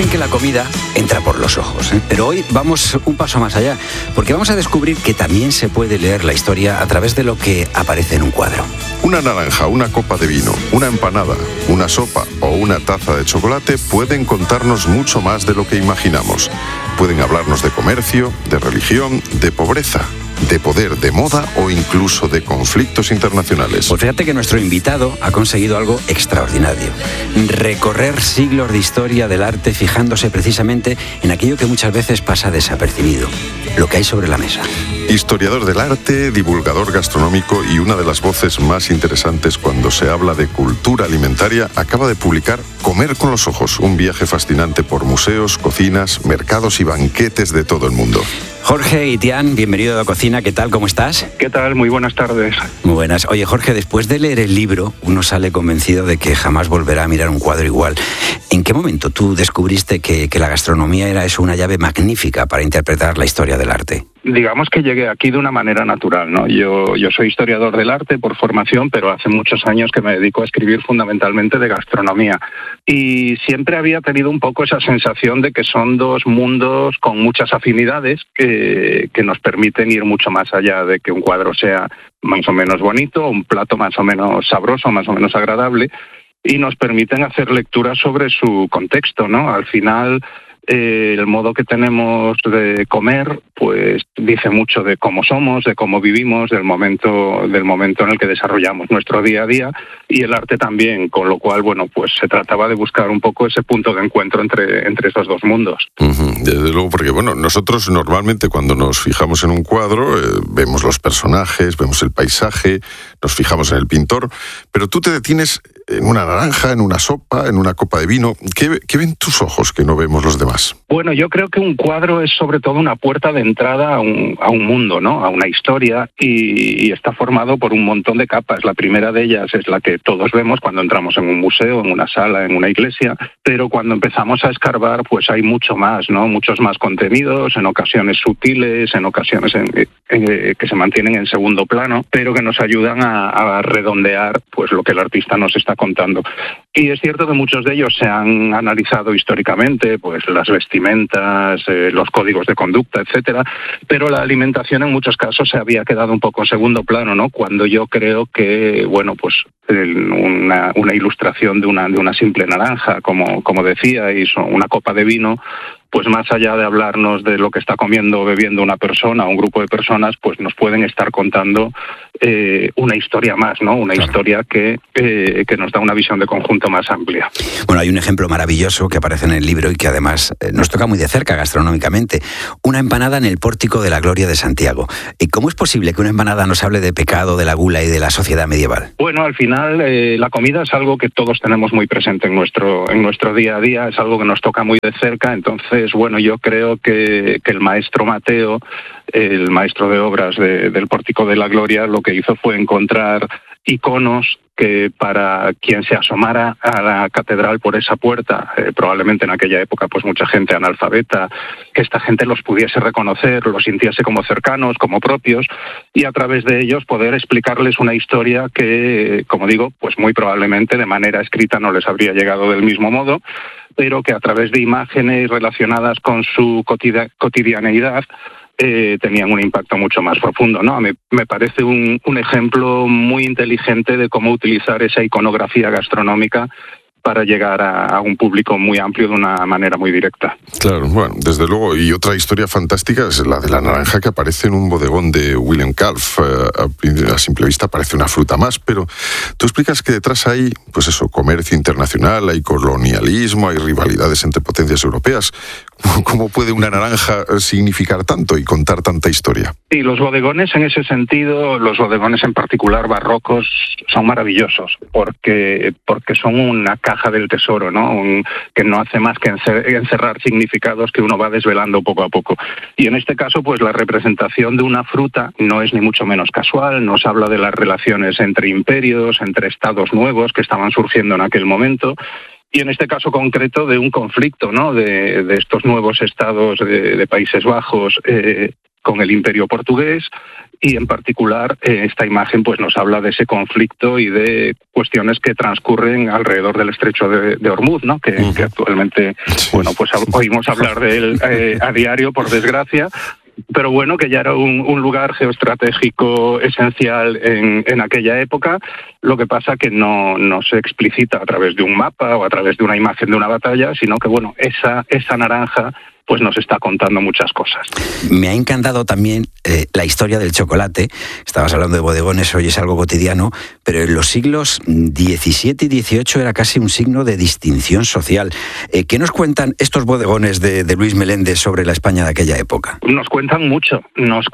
Dicen que la comida entra por los ojos, ¿eh? Pero hoy vamos un paso más allá, porque vamos a descubrir que también se puede leer la historia a través de lo que aparece en un cuadro. Una naranja, una copa de vino, una empanada, una sopa o una taza de chocolate pueden contarnos mucho más de lo que imaginamos. Pueden hablarnos de comercio, de religión, de pobreza, de poder, de moda o incluso de conflictos internacionales. Pues fíjate que nuestro invitado ha conseguido algo extraordinario. Recorrer siglos de historia del arte fijándose precisamente en aquello que muchas veces pasa desapercibido, lo que hay sobre la mesa. Historiador del arte, divulgador gastronómico y una de las voces más interesantes cuando se habla de cultura alimentaria, acaba de publicar Comer con los ojos, un viaje fascinante por museos, cocinas, mercados y banquetes de todo el mundo. Jorge Itián, bienvenido a La Cocina. ¿Qué tal? ¿Cómo estás? ¿Qué tal? Muy buenas tardes. Muy buenas. Oye, Jorge, después de leer el libro, uno sale convencido de que jamás volverá a mirar un cuadro igual. ¿En qué momento tú descubriste que la gastronomía era eso, una llave magnífica para interpretar la historia del arte? Digamos que llegué aquí de una manera natural, ¿no? Yo soy historiador del arte por formación, pero hace muchos años que me dedico a escribir fundamentalmente de gastronomía. Y siempre había tenido un poco esa sensación de que son dos mundos con muchas afinidades que nos permiten ir mucho más allá de que un cuadro sea más o menos bonito, un plato más o menos sabroso, más o menos agradable, y nos permiten hacer lecturas sobre su contexto, ¿no? Al final, el modo que tenemos de comer pues dice mucho de cómo somos, de cómo vivimos, del momento en el que desarrollamos nuestro día a día, y el arte también, con lo cual, bueno, pues se trataba de buscar un poco ese punto de encuentro entre esos dos mundos. Desde luego, porque bueno, nosotros normalmente cuando nos fijamos en un cuadro vemos los personajes, vemos el paisaje, nos fijamos en el pintor, pero tú te detienes en una naranja, en una sopa, en una copa de vino. ¿Qué ven tus ojos que no vemos los demás? Bueno, yo creo que un cuadro es sobre todo una puerta de entrada a un mundo, ¿no? A una historia, y está formado por un montón de capas. La primera de ellas es la que todos vemos cuando entramos en un museo, en una sala, en una iglesia, pero cuando empezamos a escarbar, pues hay mucho más, ¿no? Muchos más contenidos, en ocasiones sutiles, en ocasiones que se mantienen en segundo plano, pero que nos ayudan a redondear pues lo que el artista nos está contando. Y es cierto que muchos de ellos se han analizado históricamente, pues las vestimentas, los códigos de conducta, etcétera, pero la alimentación en muchos casos se había quedado un poco en segundo plano, ¿no? Cuando yo creo que, bueno, pues una ilustración de una simple naranja, como decía, y una copa de vino, pues más allá de hablarnos de lo que está comiendo o bebiendo una persona o un grupo de personas, pues nos pueden estar contando una historia más, ¿no? Una historia que nos da una visión de conjunto más amplia. Bueno, hay un ejemplo maravilloso que aparece en el libro y que además nos toca muy de cerca gastronómicamente. Una empanada en el pórtico de la Gloria de Santiago. ¿Y cómo es posible que una empanada nos hable de pecado, de la gula y de la sociedad medieval? Bueno, al final la comida es algo que todos tenemos muy presente en nuestro día a día, es algo que nos toca muy de cerca. Entonces, bueno, yo creo que el maestro Mateo, el maestro de obras del Pórtico de la Gloria, lo que hizo fue encontrar iconos que para quien se asomara a la catedral por esa puerta, probablemente en aquella época pues mucha gente analfabeta, que esta gente los pudiese reconocer, los sintiese como cercanos, como propios, y a través de ellos poder explicarles una historia que, como digo, pues muy probablemente de manera escrita no les habría llegado del mismo modo, pero que a través de imágenes relacionadas con su cotidianeidad tenían un impacto mucho más profundo, ¿no? Me parece un ejemplo muy inteligente de cómo utilizar esa iconografía gastronómica para llegar a un público muy amplio de una manera muy directa. Claro, bueno, desde luego. Y otra historia fantástica es la de la naranja que aparece en un bodegón de William Calf. A simple vista parece una fruta más, pero tú explicas que detrás hay, pues eso, comercio internacional, hay colonialismo, hay rivalidades entre potencias europeas. ¿Cómo puede una naranja significar tanto y contar tanta historia? Sí, los bodegones en ese sentido, los bodegones en particular barrocos, son maravillosos porque son una caja del tesoro, ¿no? Que no hace más que encerrar significados que uno va desvelando poco a poco. Y en este caso, pues la representación de una fruta no es ni mucho menos casual, nos habla de las relaciones entre imperios, entre estados nuevos que estaban surgiendo en aquel momento, y en este caso concreto de un conflicto, ¿no? De estos nuevos estados de Países Bajos con el Imperio portugués, y en particular esta imagen pues nos habla de ese conflicto y de cuestiones que transcurren alrededor del estrecho de Hormuz, ¿no? Que actualmente, bueno, pues oímos hablar de él a diario, por desgracia. Pero bueno, que ya era un lugar geoestratégico esencial en aquella época. Lo que pasa que no se explicita a través de un mapa o a través de una imagen de una batalla, sino que bueno, esa naranja pues nos está contando muchas cosas. Me ha encantado también la historia del chocolate. Estabas hablando de bodegones, hoy es algo cotidiano, pero en los siglos XVII y XVIII era casi un signo de distinción social. ¿Qué nos cuentan estos bodegones de Luis Meléndez sobre la España de aquella época? Nos cuentan mucho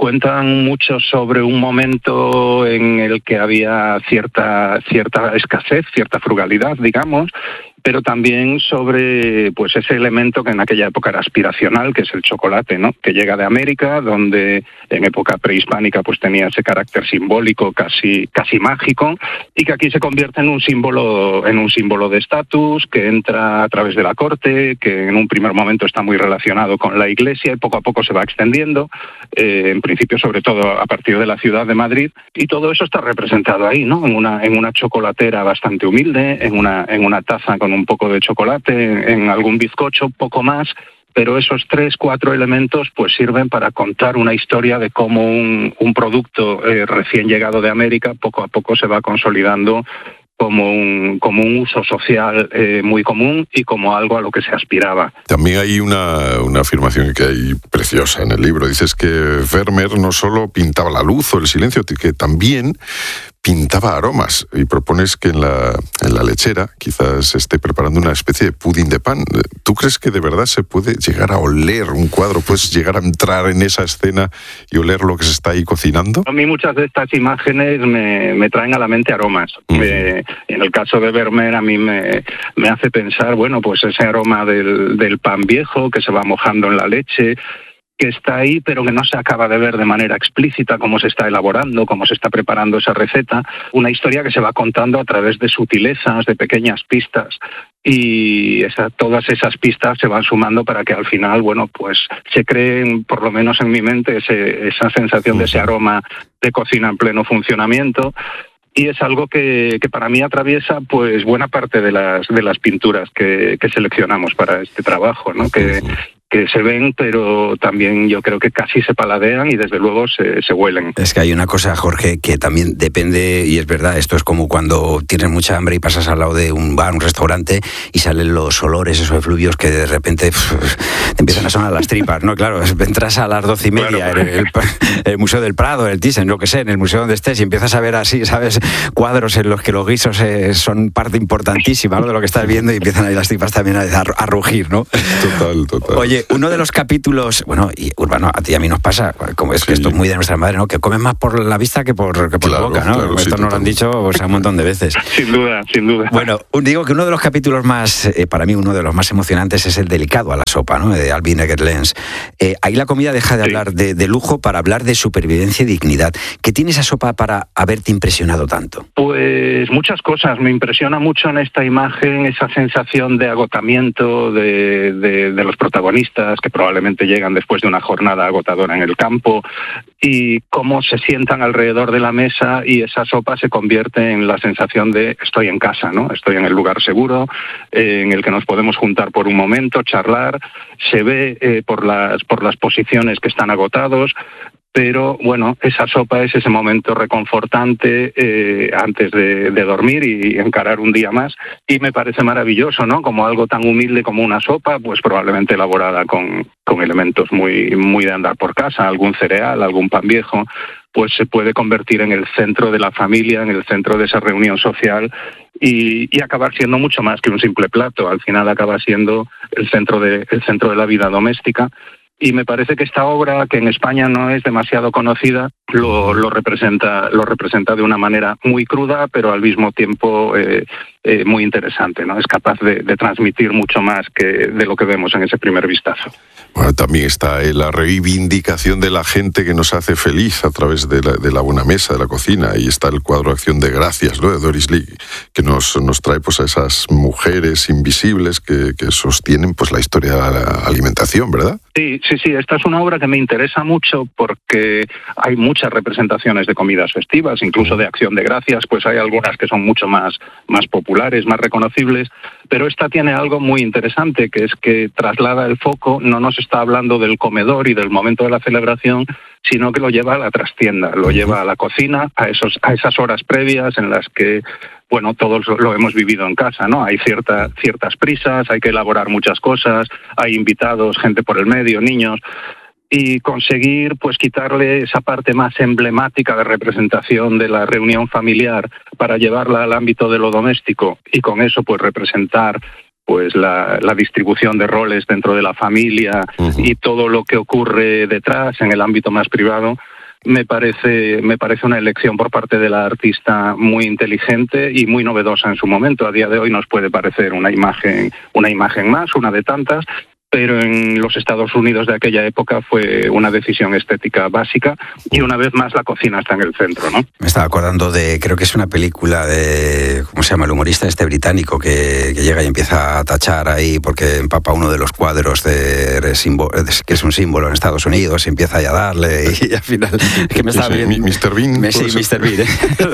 sobre un momento en el que había cierta escasez, cierta frugalidad, digamos, pero también sobre pues ese elemento que en aquella época era aspiracional, que es el chocolate, ¿no? Que llega de América, donde en época prehispánica pues tenía ese carácter simbólico casi mágico, y que aquí se convierte en un símbolo de estatus, que entra a través de la corte, que en un primer momento está muy relacionado con la Iglesia y poco a poco se va extendiendo, en principio sobre todo a partir de la ciudad de Madrid, y todo eso está representado ahí, ¿no? En una chocolatera bastante humilde, en una taza con un poco de chocolate, en algún bizcocho, poco más, pero esos 3-4 elementos pues sirven para contar una historia de cómo un producto recién llegado de América poco a poco se va consolidando como un uso social muy común y como algo a lo que se aspiraba. También hay una afirmación que hay preciosa en el libro. Dices que Vermeer no solo pintaba la luz o el silencio, que también pintaba aromas, y propones que en la lechera quizás esté preparando una especie de pudín de pan. ¿Tú crees que de verdad se puede llegar a oler un cuadro? ¿Puedes llegar a entrar en esa escena y oler lo que se está ahí cocinando? A mí muchas de estas imágenes me traen a la mente aromas. En el caso de Vermeer a mí me hace pensar, bueno, pues ese aroma del pan viejo que se va mojando en la leche, que está ahí, pero que no se acaba de ver de manera explícita cómo se está elaborando, cómo se está preparando esa receta. Una historia que se va contando a través de sutilezas, de pequeñas pistas. Y todas esas pistas se van sumando para que al final, bueno, pues se cree, por lo menos en mi mente, esa sensación de ese aroma de cocina en pleno funcionamiento. Y es algo que para mí atraviesa pues buena parte de las pinturas que seleccionamos para este trabajo, ¿no? Que se ven, pero también yo creo que casi se paladean y desde luego se huelen. Es que hay una cosa, Jorge, que también depende, y es verdad, esto es como cuando tienes mucha hambre y pasas al lado de un bar, un restaurante, y salen los olores, esos efluvios que de repente te empiezan a sonar las tripas, ¿no? Claro, entras a las 12:30 claro. en el Museo del Prado, el Thyssen, lo que sé, en el museo donde estés, y empiezas a ver así, ¿sabes? Cuadros en los que los guisos son parte importantísima, ¿no? De lo que estás viendo, y empiezan ahí las tripas también a rugir, ¿no? Total. Oye, uno de los capítulos, bueno, y Urbano, a ti y a mí nos pasa, como es que esto es muy de nuestra madre, ¿no? Que comes más por la vista que por la boca, ¿no? Claro, esto nos lo han dicho un montón de veces. Sin duda. Bueno, digo que uno de los capítulos más, para mí uno de los más emocionantes es el dedicado a la sopa, ¿no? De Alvin Egger-Lenz. Ahí la comida deja de hablar de lujo para hablar de supervivencia y dignidad. ¿Qué tiene esa sopa para haberte impresionado tanto? Pues muchas cosas. Me impresiona mucho en esta imagen esa sensación de agotamiento de los protagonistas, que probablemente llegan después de una jornada agotadora en el campo, y cómo se sientan alrededor de la mesa y esa sopa se convierte en la sensación de estoy en casa, ¿no? Estoy en el lugar seguro, en el que nos podemos juntar por un momento, charlar. Se ve por las posiciones que están agotados, pero bueno, esa sopa es ese momento reconfortante antes de dormir y encarar un día más, y me parece maravilloso, ¿no? Como algo tan humilde como una sopa, pues probablemente elaborada con elementos muy de andar por casa, algún cereal, algún pan viejo, pues se puede convertir en el centro de la familia, en el centro de esa reunión social, y acabar siendo mucho más que un simple plato. Al final acaba siendo el centro de la vida doméstica. Y me parece que esta obra, que en España no es demasiado conocida, lo representa de una manera muy cruda, pero al mismo tiempo muy interesante, ¿no? Es capaz de transmitir mucho más que de lo que vemos en ese primer vistazo. Bueno, también está la reivindicación de la gente que nos hace feliz a través de la buena mesa, de la cocina, y está el cuadro Acción de Gracias, ¿no? De Doris Lee, que nos trae pues a esas mujeres invisibles que sostienen pues la historia de la alimentación, ¿verdad? Sí, esta es una obra que me interesa mucho porque hay muchas representaciones de comidas festivas, incluso de Acción de Gracias, pues hay algunas que son mucho más populares, más reconocibles, pero esta tiene algo muy interesante, que es que traslada el foco, no nos está hablando del comedor y del momento de la celebración, sino que lo lleva a la trastienda, lo lleva a la cocina, a esas horas previas en las que, bueno, todos lo hemos vivido en casa, ¿no? Hay ciertas prisas, hay que elaborar muchas cosas, hay invitados, gente por el medio, niños, y conseguir, pues, quitarle esa parte más emblemática de representación de la reunión familiar para llevarla al ámbito de lo doméstico y con eso, pues, representar pues la distribución de roles dentro de la familia y todo lo que ocurre detrás en el ámbito más privado. Me parece una elección por parte de la artista muy inteligente y muy novedosa en su momento. A día de hoy nos puede parecer una imagen más, una de tantas, pero en los Estados Unidos de aquella época fue una decisión estética básica y una vez más la cocina está en el centro, ¿no? Me estaba acordando creo que es una película de, ¿cómo se llama?, el humorista británico que llega y empieza a tachar ahí porque empapa uno de los cuadros que es un símbolo en Estados Unidos y empieza a darle y al final... que me estaba viendo... Mr. Bean. Sí, Mr. Bean.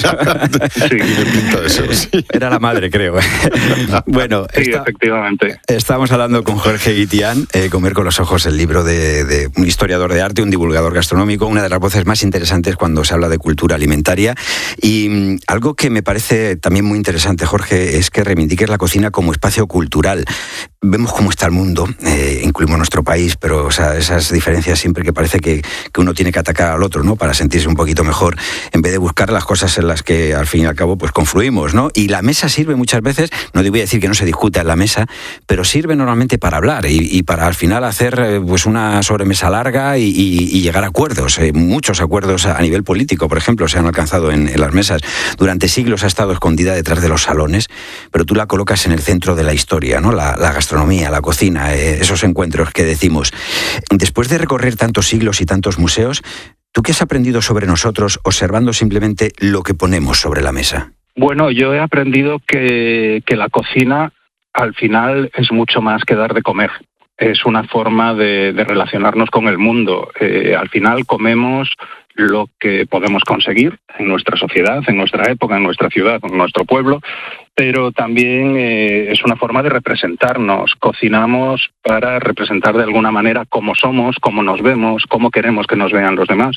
Sí. Era la madre, creo. Bueno, sí, efectivamente. Estamos hablando con Jorge Guitián, Comer con los ojos, el libro de un historiador de arte, un divulgador gastronómico, una de las voces más interesantes cuando se habla de cultura alimentaria. Y algo que me parece también muy interesante, Jorge, es que reivindiques la cocina como espacio cultural. Vemos cómo está el mundo, incluimos nuestro país, pero, o sea, esas diferencias siempre que parece que uno tiene que atacar al otro, ¿no?, para sentirse un poquito mejor, en vez de buscar las cosas en las que al fin y al cabo pues confluimos, ¿no? Y la mesa sirve muchas veces, no voy a decir que no se discuta en la mesa, pero sirve normalmente para hablar y para al final hacer pues una sobremesa larga y llegar a acuerdos. Muchos acuerdos a nivel político, por ejemplo, se han alcanzado en las mesas. Durante siglos ha estado escondida detrás de los salones, pero tú la colocas en el centro de la historia, ¿no? La gastronomía, la cocina, esos encuentros que decimos. Después de recorrer tantos siglos y tantos museos, ¿tú qué has aprendido sobre nosotros observando simplemente lo que ponemos sobre la mesa? Bueno, yo he aprendido que la cocina al final es mucho más que dar de comer. Es una forma de relacionarnos con el mundo. Al final comemos lo que podemos conseguir en nuestra sociedad, en nuestra época, en nuestra ciudad, en nuestro pueblo, pero también es una forma de representarnos. Cocinamos para representar de alguna manera cómo somos, cómo nos vemos, cómo queremos que nos vean los demás.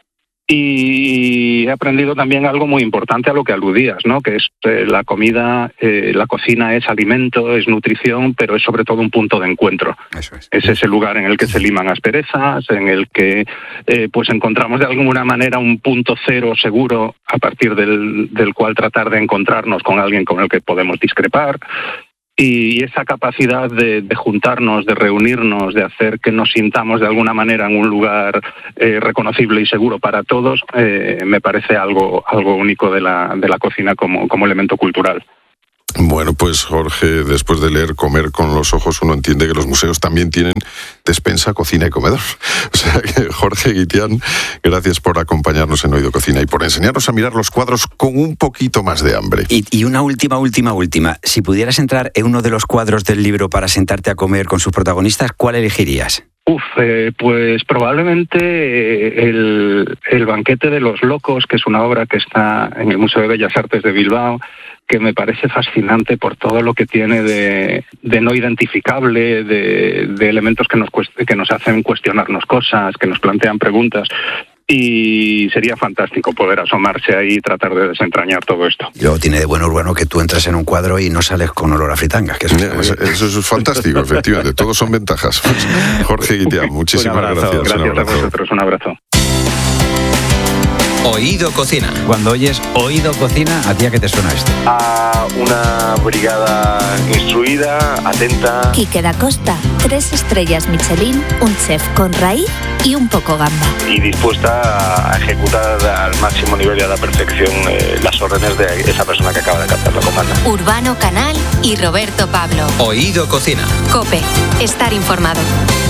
Y he aprendido también algo muy importante a lo que aludías, ¿no? Que es la comida, la cocina es alimento, es nutrición, pero es sobre todo un punto de encuentro. Eso es. Es ese lugar en el que se liman asperezas, en el que pues encontramos de alguna manera un punto cero seguro a partir del cual tratar de encontrarnos con alguien con el que podemos discrepar. Y esa capacidad de juntarnos, de reunirnos, de hacer que nos sintamos de alguna manera en un lugar reconocible y seguro para todos, me parece algo único de la cocina como elemento cultural. Bueno, pues Jorge, después de leer Comer con los ojos, uno entiende que los museos también tienen despensa, cocina y comedor. O sea que, Jorge Guitián, gracias por acompañarnos en Oído Cocina y por enseñarnos a mirar los cuadros con un poquito más de hambre. Y una última. Si pudieras entrar en uno de los cuadros del libro para sentarte a comer con sus protagonistas, ¿cuál elegirías? Pues probablemente el Banquete de los Locos, que es una obra que está en el Museo de Bellas Artes de Bilbao, que me parece fascinante por todo lo que tiene de no identificable, de elementos que nos hacen cuestionarnos cosas, que nos plantean preguntas. Y sería fantástico poder asomarse ahí y tratar de desentrañar todo esto. Y luego tiene de buen urbano que tú entras en un cuadro y no sales con olor a fritanga. Que eso es fantástico, efectivamente. Todos son ventajas. Jorge Guitián, muchísimas gracias. Gracias a vosotros, un abrazo. Oído Cocina. Cuando oyes Oído Cocina, ¿a ti a qué te suena esto? A una brigada instruida, atenta. Quique da Costa, 3 estrellas Michelin, un chef con raíz y un poco gamba. Y dispuesta a ejecutar al máximo nivel y a la perfección las órdenes de esa persona que acaba de captar la comanda. Urbano Canal y Roberto Pablo. Oído Cocina. COPE, estar informado.